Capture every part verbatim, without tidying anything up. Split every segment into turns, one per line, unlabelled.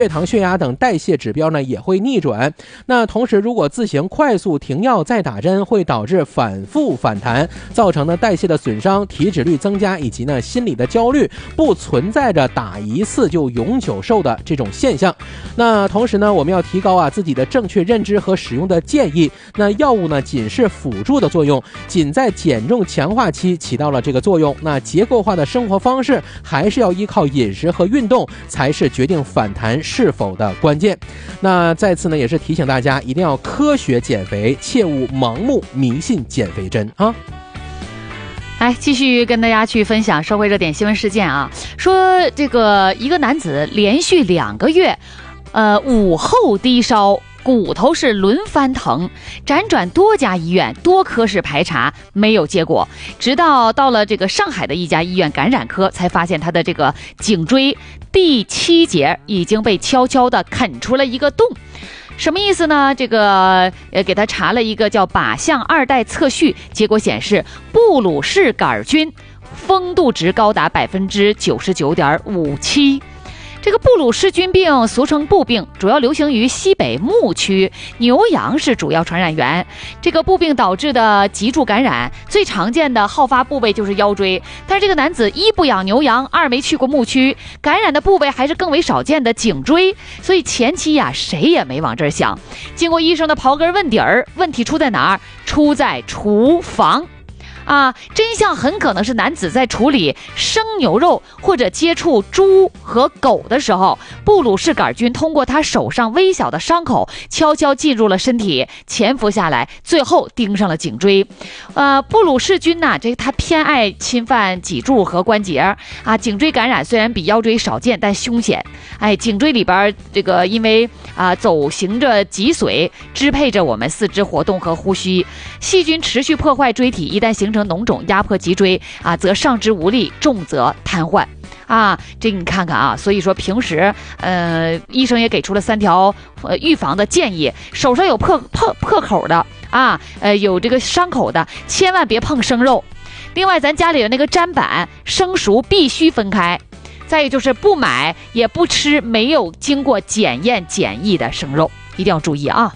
血糖、血压等代谢指标呢也会逆转。那同时，如果自行快速停药再打针，会导致反复反弹，造成呢代谢的损伤、体脂率增加以及呢心理的焦虑，不存在着打一次就永久寿的这种现象。那同时呢，我们要提高啊自己的正确认知和使用的建议。那药物呢仅是辅助的作用，仅在减重强化期起到了这个作用。那结构化的生活方式还是要依靠饮食和运动，才是决定反弹是否的关键。那再次呢，也是提醒大家一定要科学减肥，切勿盲目迷信减肥针啊。
来，继续跟大家去分享社会热点新闻事件啊。说这个一个男子连续两个月，呃，午后低烧，骨头是轮番疼，辗转多家医院多科室排查没有结果，直到到了这个上海的一家医院感染科，才发现他的这个颈椎第七节已经被悄悄地啃出了一个洞。什么意思呢？这个呃，给他查了一个叫靶向二代测序，结果显示布鲁氏杆菌风度值高达百分之九十九点五七。这个布鲁氏菌病俗称布病，主要流行于西北牧区，牛羊是主要传染源。这个布病导致的脊柱感染，最常见的好发部位就是腰椎。但是这个男子一不养牛羊，二没去过牧区，感染的部位还是更为少见的颈椎。所以前期呀，谁也没往这儿想。经过医生的刨根问底儿，问题出在哪儿？出在厨房。啊，真相很可能是男子在处理生牛肉或者接触猪和狗的时候，布鲁氏杆菌通过他手上微小的伤口悄悄进入了身体，潜伏下来，最后盯上了颈椎。呃，布鲁氏菌呢，这它偏爱侵犯脊柱和关节啊。颈椎感染虽然比腰椎少见，但凶险。哎，颈椎里边这个因为啊走行着脊髓，支配着我们四肢活动和呼吸，细菌持续破坏椎体，一旦形成脓肿压迫脊椎啊，则上肢无力，重则瘫痪啊。这你看看啊，所以说平时呃，医生也给出了三条呃预防的建议：手上有破破破口的啊，呃有这个伤口的，千万别碰生肉。另外，咱家里的那个砧板生熟必须分开。再有就是不买也不吃没有经过检验检疫的生肉，一定要注意啊。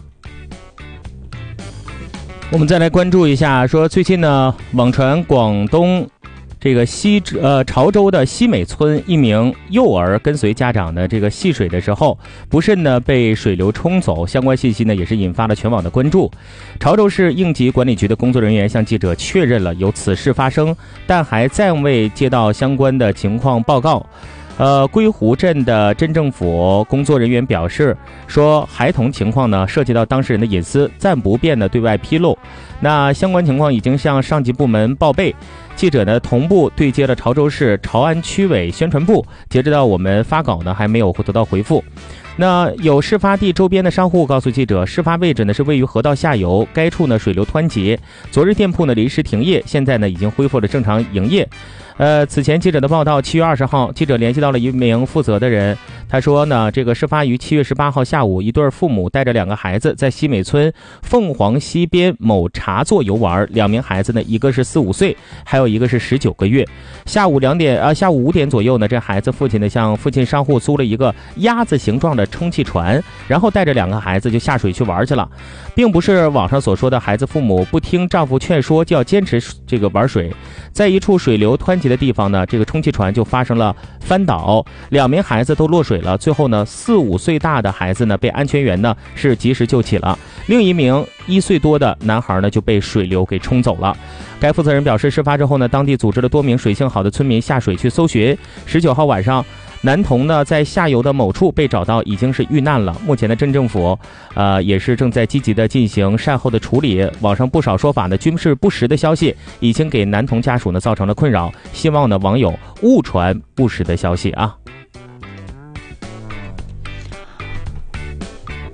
我们再来关注一下，说最近呢，网传广东这个西呃潮州的西美村一名幼儿跟随家长的这个戏水的时候，不慎呢被水流冲走，相关信息呢也是引发了全网的关注。潮州市应急管理局的工作人员向记者确认了有此事发生，但还暂未接到相关的情况报告。呃，归湖镇的镇政府工作人员表示说，孩童情况呢涉及到当事人的隐私，暂不便的对外披露。那相关情况已经向上级部门报备。记者呢同步对接了潮州市潮安区委宣传部，截止到我们发稿呢还没有得到回复。那有事发地周边的商户告诉记者，事发位置呢是位于河道下游，该处呢水流湍急，昨日店铺呢临时停业，现在呢已经恢复了正常营业。呃，此前记者的报道，七月二十号，记者联系到了一名负责的人，他说呢，这个事发于七月十八号下午，一对父母带着两个孩子在西美村凤凰西边某茶座游玩，两名孩子呢，一个是四五岁，还有一个是十九个月。下午两点啊，下午五点左右呢，这孩子父亲呢向附近商户租了一个鸭子形状的充气船，然后带着两个孩子就下水去玩去了，并不是网上所说的孩子父母不听丈夫劝说就要坚持这个玩水。在一处水流湍急的地方呢，这个充气船就发生了翻倒，两名孩子都落水了。最后呢，四五岁大的孩子呢被安全员呢是及时救起了，另一名一岁多的男孩呢就被水流给冲走了。该负责人表示，事发之后呢，当地组织了多名水性好的村民下水去搜寻。十九号晚上，男童呢在下游的某处被找到，已经是遇难了。目前的镇政府呃也是正在积极的进行善后的处理。网上不少说法呢均是不实的消息，已经给男童家属呢造成了困扰，希望呢网友误传不实的消息啊。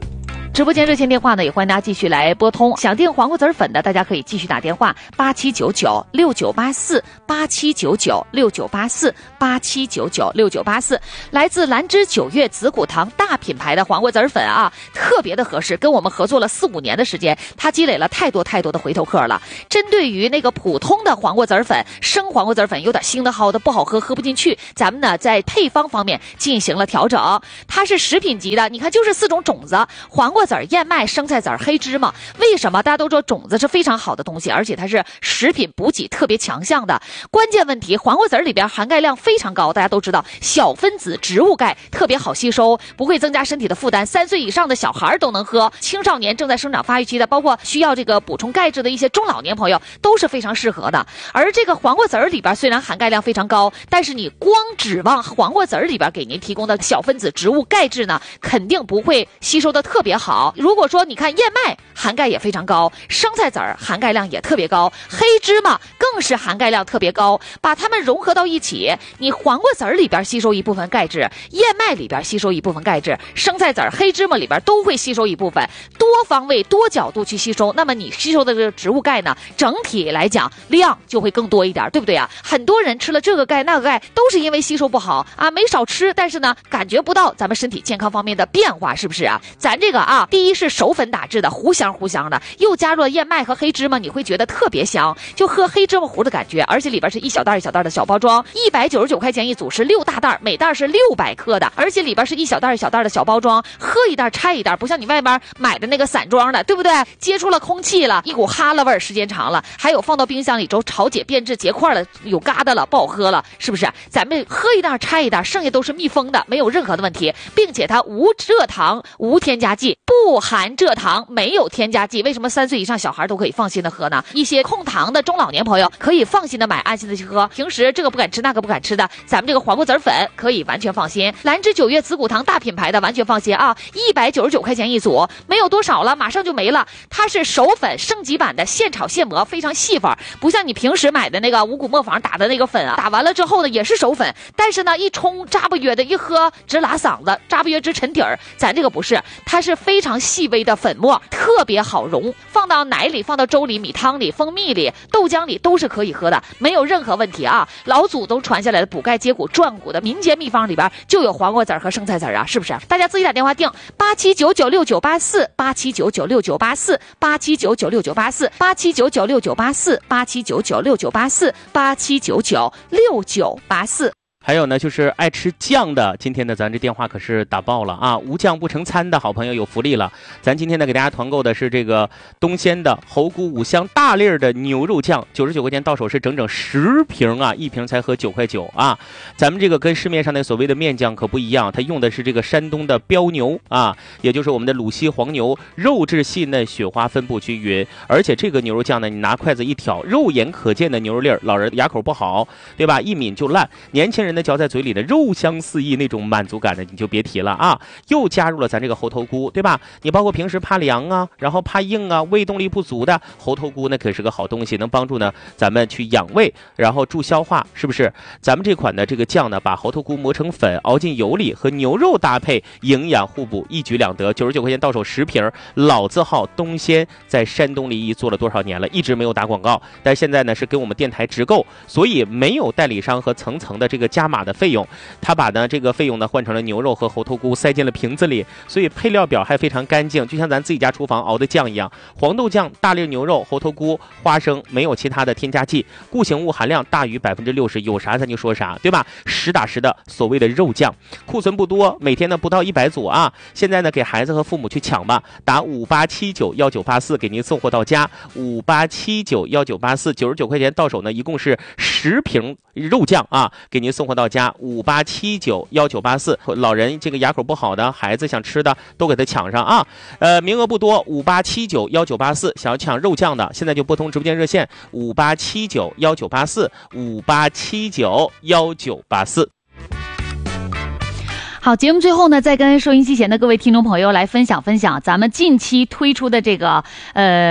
直播间热线电话呢，也欢迎大家继续来拨通。想订黄瓜子粉的，大家可以继续打电话八七九九六九八四八七九九六九八四八七九九六九八四。来自兰芝九月紫骨堂大品牌的黄瓜子粉啊，特别的合适，跟我们合作了四五年的时间，它积累了太多太多的回头客了。针对于那个普通的黄瓜子粉，生黄瓜子粉有点腥的好的不好喝，喝不进去，咱们呢在配方方面进行了调整。它是食品级的，你看就是四种种子：黄瓜籽、燕麦、生菜籽、黑芝麻。为什么大家都说种子是非常好的东西，而且它是食品补给特别强项的？关键问题，黄瓜籽里边含钙量非常高，大家都知道小分子植物钙特别好吸收，不会增加身体的负担，三岁以上的小孩都能喝，青少年正在生长发育期的，包括需要这个补充钙质的一些中老年朋友都是非常适合的。而这个黄瓜籽里边虽然含钙量非常高，但是你光指望黄瓜籽里边给您提供的小分子植物钙质呢，肯定不会吸收的特别好。如果说你看燕麦含钙也非常高，生菜籽含钙量也特别高，黑芝麻更是含钙量特别高，把它们融合到一起，你黄瓜籽里边吸收一部分钙质，燕麦里边吸收一部分钙质，生菜籽、黑芝麻里边都会吸收一部分，多方位多角度去吸收，那么你吸收的这个植物钙呢，整体来讲量就会更多一点，对不对啊？很多人吃了这个钙那个钙都是因为吸收不好啊，没少吃，但是呢感觉不到咱们身体健康方面的变化，是不是啊？咱这个啊，第一是手粉打制的，糊香糊香的，又加入了燕麦和黑芝麻，你会觉得特别香，就喝黑芝麻糊的感觉，而且里边是一小袋一小袋的小包装，一百九十九块钱一组，是六大袋，每袋是六百克的，而且里边是一小袋一小袋的小包装，喝一袋拆一袋，不像你外边买的那个散装的，对不对？接触了空气了，一股哈喇味儿，时间长了，还有放到冰箱里之后潮解变质结块了，有疙瘩了，不好喝了，是不是？咱们喝一袋拆一袋，剩下都是密封的，没有任何的问题，并且它无蔗糖无添加剂，不含蔗糖，没有添加剂。为什么三岁以上小孩都可以放心的喝呢？一些控糖的中老年朋友可以放心的买，安心的去喝，平时这个不敢吃那个不敢吃的，咱们这个黄瓜籽粉可以完全放心。兰芝九月紫骨堂大品牌的完全放心啊，一百九十九块钱一组，没有多少了，马上就没了。它是手粉升级版的，现炒现磨，非常细粉，不像你平时买的那个五谷磨坊打的那个粉啊，打完了之后呢也是手粉，但是呢一冲扎不约的，一喝直拉嗓子，扎不约直沉底儿。咱这个不是，它是非常细微的粉末，特别好溶，放到奶里、放到粥里、米汤里、蜂蜜里、豆浆里都是可以喝的，没有任何问题啊！老祖宗传下来的补钙接骨壮骨的民间秘方里边就有黄瓜籽和生菜籽啊，是不是？大家自己打电话订八七九九六九八四八七九九六九八四八七九九六九八四八七九九六九八四八七九九六九八四八七九九六九八四。
还有呢，就是爱吃酱的，今天呢咱这电话可是打爆了啊！无酱不成餐的好朋友有福利了，咱今天呢给大家团购的是这个东鲜的猴菇五香大粒儿的牛肉酱，九十九块钱到手是整整十瓶啊，一瓶才合九块九啊！咱们这个跟市面上那所谓的面酱可不一样，它用的是这个山东的标牛啊，也就是我们的鲁西黄牛，肉质细嫩，雪花分布均匀，而且这个牛肉酱呢，你拿筷子一挑，肉眼可见的牛肉粒儿，老人牙口不好，对吧？一抿就烂，年轻人的嚼在嘴里的肉香四溢，那种满足感的你就别提了啊！又加入了咱这个猴头菇，对吧？你包括平时怕凉啊，然后怕硬啊，胃动力不足的猴头菇，那可是个好东西，能帮助呢咱们去养胃，然后助消化，是不是？咱们这款的这个酱呢，把猴头菇磨成粉，熬进油里，和牛肉搭配，营养互补，一举两得。九十九块钱到手十瓶，老字号东鲜，在山东临沂做了多少年了，一直没有打广告，但现在呢是跟我们电台直购，所以没有代理商和层层的这个加码的费用，他把呢这个费用呢换成了牛肉和猴头菇，塞进了瓶子里，所以配料表还非常干净，就像咱自己家厨房熬的酱一样。黄豆酱、大粒牛肉、猴头菇、花生，没有其他的添加剂，固形物含量大于百分之六十，有啥咱就说啥，对吧？实打实的所谓的肉酱，库存不多，每天呢不到一百组啊。现在呢给孩子和父母去抢吧，打五八七九幺九八四给您送货到家，五八七九幺九八四，九十九块钱到手呢，一共是十瓶肉酱啊，给您送货到家，五八七九幺九八四。老人这个牙口不好的，孩子想吃的都给他抢上啊！呃，名额不多，五八七九幺九八四，想要抢肉酱的，现在就拨通直播间热线五八七九幺九八四五八七九幺九八四。
好，节目最后呢，再跟收音机前的各位听众朋友来分享分享咱们近期推出的这个呃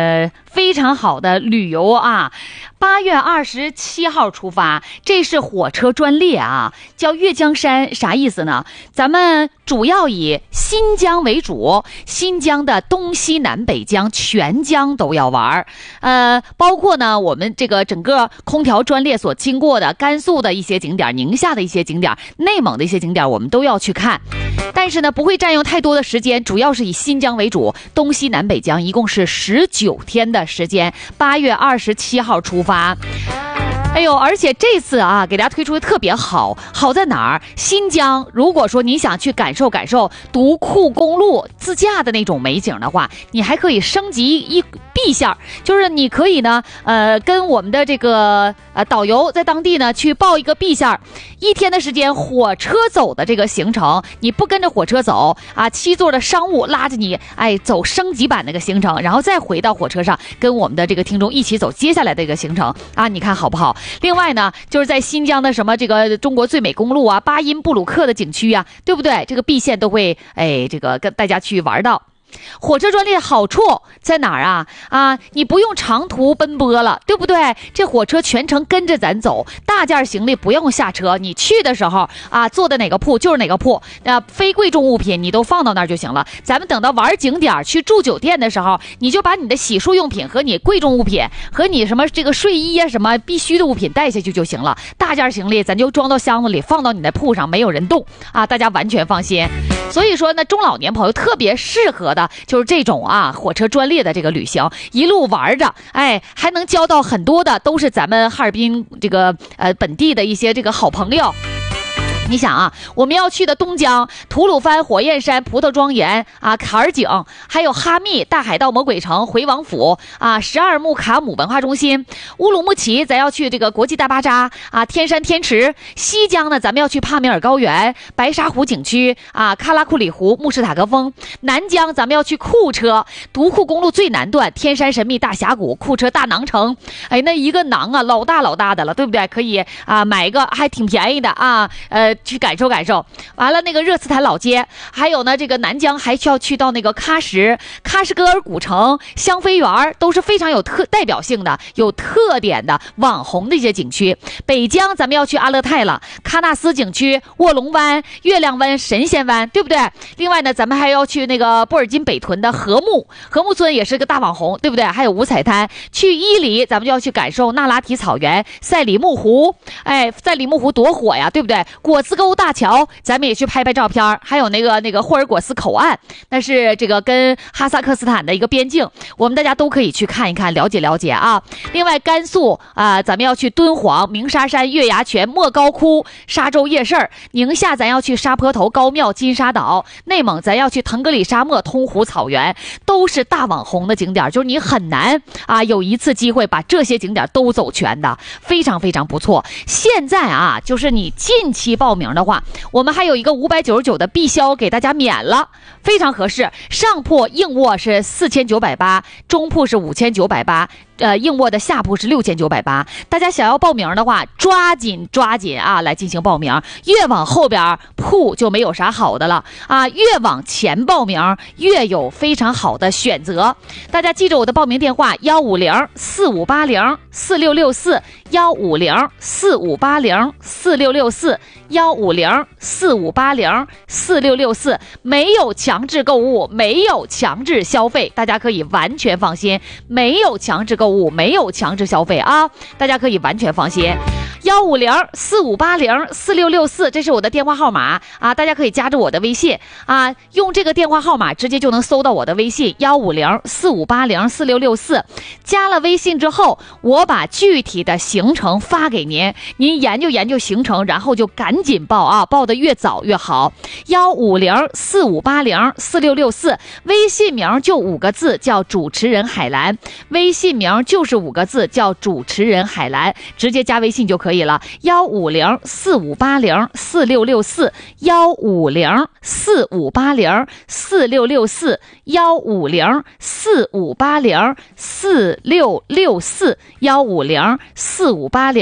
非常好的旅游啊。八月二十七号出发，这是火车专列啊，叫越江山，啥意思呢？咱们主要以新疆为主，新疆的东西南北疆全疆都要玩，呃，包括呢我们这个整个空调专列所经过的甘肃的一些景点、宁夏的一些景点、内蒙的一些景点，我们都要去看。但是呢，不会占用太多的时间，主要是以新疆为主，东西南北疆一共是十九天的时间。八月二十七号出发。哎呦，而且这次啊，给大家推出的特别好，好在哪儿？新疆，如果说你想去感受感受独库公路自驾的那种美景的话，你还可以升级一 B 线，就是你可以呢，呃，跟我们的这个呃导游在当地呢去报一个 B 线，一天的时间，火车走的这个行程，你不跟着火车走啊，七座的商务拉着你，哎，走升级版那个行程，然后再回到火车上，跟我们的这个听众一起走接下来的一个行程啊，你看好不好？另外呢，就是在新疆的什么这个中国最美公路啊、巴音布鲁克的景区啊，对不对？这个 B 线都会哎，这个跟大家去玩到。火车专列好处在哪儿啊？啊，你不用长途奔波了，对不对？这火车全程跟着咱走，大件行李不用下车，你去的时候啊，坐的哪个铺就是哪个铺，啊，非贵重物品你都放到那儿就行了。咱们等到玩景点去住酒店的时候，你就把你的洗漱用品和你贵重物品和你什么这个睡衣啊什么必须的物品带下去就行了。大件行李咱就装到箱子里，放到你的铺上，没有人动啊，大家完全放心。所以说呢，中老年朋友特别适合的就是这种啊火车专列的这个旅行，一路玩着，哎，还能交到很多的都是咱们哈尔滨这个呃本地的一些这个好朋友。你想啊，我们要去的东江、吐鲁番、火焰山、葡萄庄园啊、坎儿井，还有哈密、大海盗魔鬼城、回王府啊、十二木卡姆文化中心、乌鲁木齐，咱要去这个国际大巴扎啊、天山天池。西江呢，咱们要去帕米尔高原、白沙湖景区啊、喀拉库里湖、穆士塔格峰。南疆咱们要去库车，独库公路最南段，天山神秘大峡谷、库车大囊城。哎，那一个囊啊，老大老大的了，对不对？可以啊，买一个还挺便宜的啊，呃。去感受感受，完了那个热斯坦老街，还有呢这个南疆还需要去到那个喀什、喀什噶尔古城、香妃园，都是非常有特代表性的、有特点的网红的一些景区。北疆咱们要去阿勒泰了，喀纳斯景区、卧龙湾、月亮湾、神仙湾，对不对？另外呢，咱们还要去那个布尔津北屯的禾木，禾木村也是个大网红，对不对？还有五彩滩。去伊犁，咱们就要去感受那拉提草原、赛里木湖，哎，赛里木湖多火呀，对不对？果子沟大桥，咱们也去拍拍照片，还有那个那个霍尔果斯口岸，那是这个跟哈萨克斯坦的一个边境，我们大家都可以去看一看，了解了解啊。另外，甘肃啊、呃，咱们要去敦煌、鸣沙山、月牙泉、莫高窟、沙洲夜市；宁夏咱要去沙坡头、高庙、金沙岛；内蒙咱要去腾格里沙漠、通湖草原，都是大网红的景点，就是你很难啊有一次机会把这些景点都走全的，非常非常不错。现在啊，就是你近期报名的话，我们还有一个五百九十九的必销给大家免了，非常合适。上铺硬卧是四千九百八，中铺是五千九百八。呃，硬卧的下铺是六千九百八，大家想要报名的话，抓紧抓紧啊，来进行报名。越往后边铺就没有啥好的了啊，越往前报名越有非常好的选择。大家记着我的报名电话：幺五零四五八零四六六四，幺五零四五八零四六六四，幺五零四五八零四六六四。没有强制购物，没有强制消费，大家可以完全放心，没有强制购物。没有强制消费啊，大家可以完全放心。幺五零四五八零四六六四，这是我的电话号码啊，大家可以加着我的微信啊，用这个电话号码直接就能搜到我的微信幺五零四五八零四六六四。加了微信之后，我把具体的行程发给您，您研究研究行程，然后就赶紧报啊，报的越早越好。幺五零四五八零四六六四，微信名就五个字，叫主持人海兰，微信名就是五个字，叫主持人海兰，直接加微信就可以了。幺五零四五八零四六六四，幺五零四五八零四六六四，幺五零四五八零四六六四，幺五零四五八零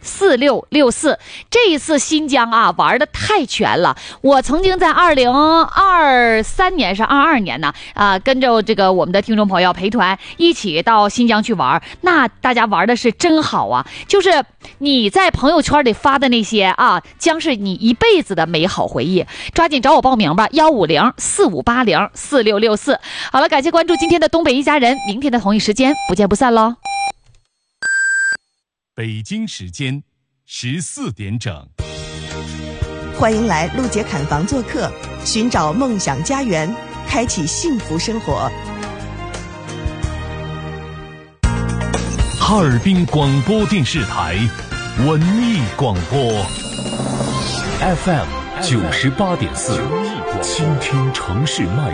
四六六四。这一次新疆啊玩的太全了，我曾经在二零二三年是二二年呢啊，跟着这个我们的听众朋友陪团一起到新疆去玩，那大家玩的是真好啊！就是你在朋友圈里发的那些啊，将是你一辈子的美好回忆。抓紧找我报名吧，幺五零四五八零四六六四。好了，感谢关注今天的东北一家人，明天的同一时间不见不散喽。
北京时间十四点整，
欢迎来陆杰侃房做客，寻找梦想家园，开启幸福生活。
哈尔滨广播电视台文艺广播 F M 九十八点四，倾听城市脉